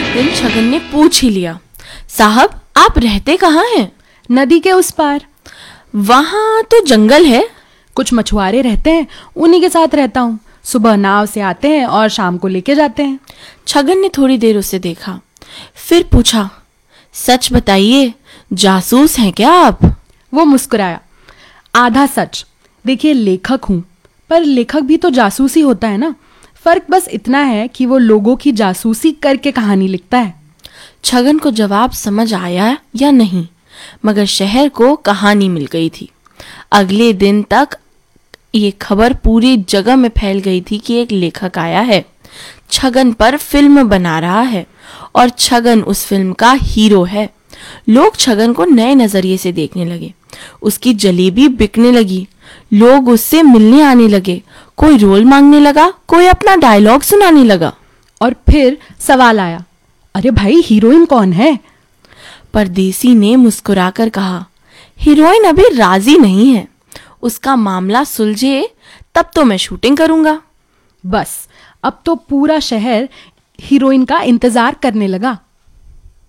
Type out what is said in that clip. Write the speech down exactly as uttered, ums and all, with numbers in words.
दिन छगन ने पूछ ही लिया, साहब आप रहते कहाँ हैं? नदी के उस पार। वहाँ तो जंगल है। कुछ मछुआरे रहते हैं, उन्हीं के साथ रहता हूँ। सुबह नाव से आते हैं और शाम को लेके जाते हैं। छगन ने थोड़ी देर उसे देखा, फिर पूछा, सच बताइए, जासूस हैं क्या आप? वो मुस्कुराया, आधा सच। देखिए, लेखक हूँ, पर लेखक भी तो जासूस ही होता है ना। फर्क बस इतना है कि वो लोगों की जासूसी करके कहानी लिखता है। छगन को जवाब समझ आया या नहीं, मगर शहर को कहानी मिल गई थी। अगले दिन तक ये खबर पूरी जगह में फैल गई थी कि एक लेखक आया है, छगन पर फिल्म बना रहा है और छगन उस फिल्म का हीरो है। लोग छगन को नए नजरिए से देखने लगे। उसकी जलेबी बिकने लगी, लोग उससे मिलने आने लगे, कोई रोल मांगने लगा, कोई अपना डायलॉग सुनाने लगा। और फिर सवाल आया, अरे भाई, हीरोइन कौन है? परदेसी ने मुस्कुराकर कहा, हीरोइन अभी राजी नहीं है, उसका मामला सुलझे तब तो मैं शूटिंग करूंगा। बस अब तो पूरा शहर हीरोइन का इंतजार करने लगा।